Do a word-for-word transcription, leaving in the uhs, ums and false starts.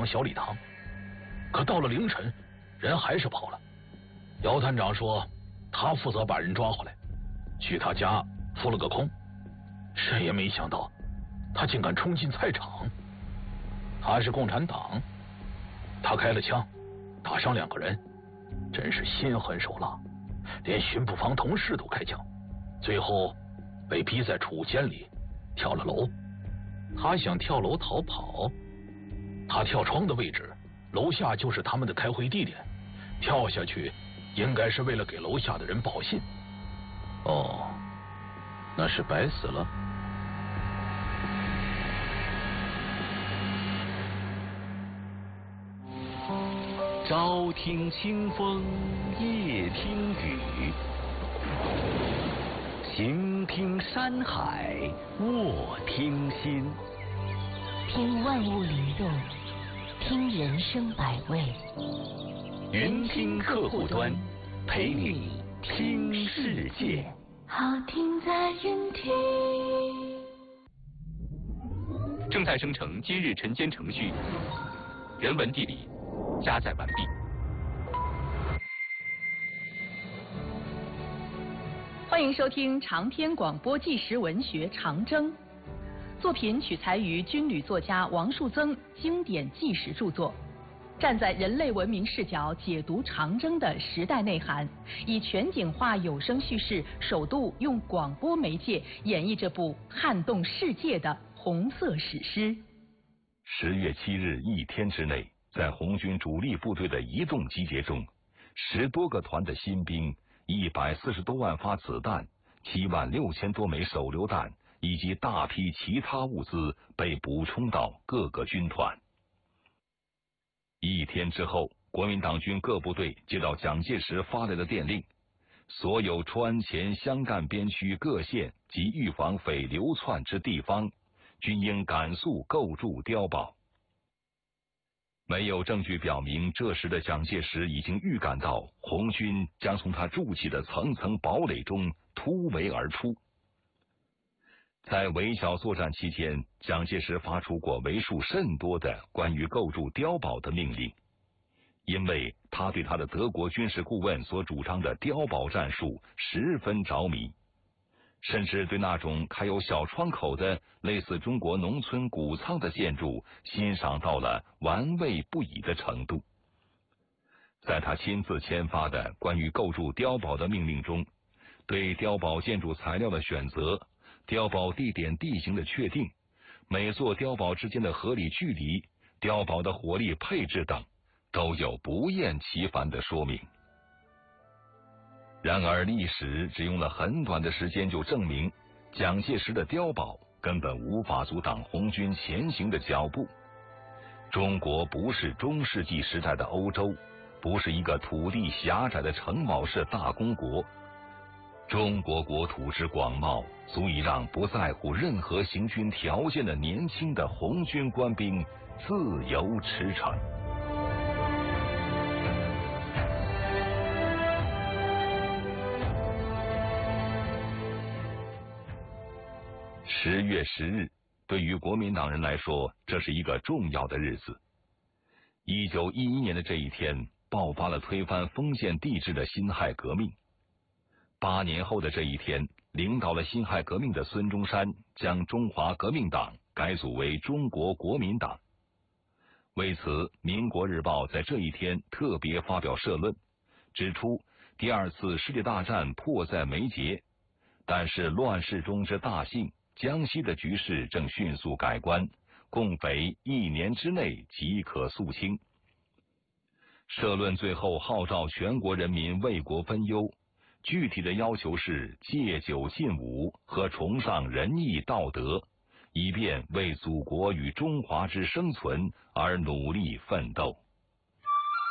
小礼堂。可到了凌晨，人还是跑了。姚探长说，他负责把人抓回来，去他家扑了个空。谁也没想到，他竟敢冲进菜场。他是共产党，他开了枪，打伤两个人，真是心狠手辣，连巡捕房同事都开枪，最后被逼在储物间里跳了楼。他想跳楼逃跑，他跳窗的位置，楼下就是他们的开会地点，跳下去应该是为了给楼下的人报信。哦，那是白死了。 朝听清风，夜听雨，行听山海，卧听心。 听万物灵动，听人生百味。 云听客户端，陪你听世界。 好听在云听。 正在生成今日晨间程序，人文地理加载完毕。 欢迎收听长篇广播纪实文学《长征》，作品取材于军旅作家王树增经典纪实著作，站在人类文明视角解读长征的时代内涵，以全景化有声叙事，首度用广播媒介演绎这部撼动世界的红色史诗。 十月七日一天之内，在红军主力部队的移动集结中，十多个团的新兵，一百四十多万发子弹，七万六千多枚手榴弹，以及大批其他物资被补充到各个军团。一天之后，国民党军各部队接到蒋介石发来的电令，所有川黔湘赣边区各县及预防匪流窜之地方，均应赶速构筑碉堡。没有证据表明，这时的蒋介石已经预感到红军将从他筑起的层层堡垒中突围而出。在围剿作战期间，蒋介石发出过为数甚多的关于构筑碉堡的命令，因为他对他的德国军事顾问所主张的碉堡战术十分着迷，甚至对那种开有小窗口的类似中国农村谷仓的建筑欣赏到了玩味不已的程度。在他亲自签发的关于构筑碉堡的命令中，对碉堡建筑材料的选择、碉堡地点地形的确定、每座碉堡之间的合理距离、碉堡的火力配置等，都有不厌其烦的说明。然而历史只用了很短的时间就证明，蒋介石的碉堡根本无法阻挡红军前行的脚步。中国不是中世纪时代的欧洲，不是一个土地狭窄的城堡式大公国。中国国土之广袤，足以让不在乎任何行军条件的年轻的红军官兵自由驰骋。十月十日，对于国民党人来说，这是一个重要的日子。一九一一年的这一天，爆发了推翻封建帝制的辛亥革命。八年后的这一天，领导了辛亥革命的孙中山将中华革命党改组为中国国民党。为此，《民国日报》在这一天特别发表社论，指出第二次世界大战迫在眉睫，但是乱世中之大幸，江西的局势正迅速改观，共匪一年之内即可肃清。社论最后号召全国人民为国分忧，具体的要求是戒酒禁武和崇尚仁义道德，以便为祖国与中华之生存而努力奋斗。